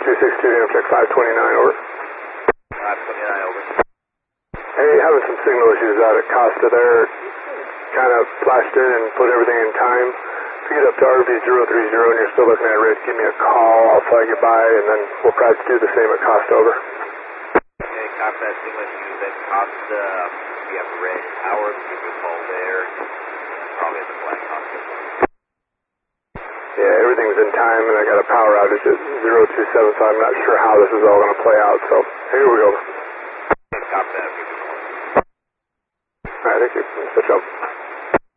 262, check 529, over. 529, over. Hey, having some signal issues out at Costa there. Kind of flashed in and put everything in time. If you get up to RV030 and you're still looking at Rich, give me a call. I'll flag you by, and then we'll probably do the same at Costa, over. Okay, copy that signal issues at Costa. We have Red Tower. Give you a call there. Probably at the Black Costa. Yeah, everything's in time, and I got a power outage at 027, so I'm not sure how this is all going to play out. So here we go. Okay, copy that. All right, thank you. Switch up.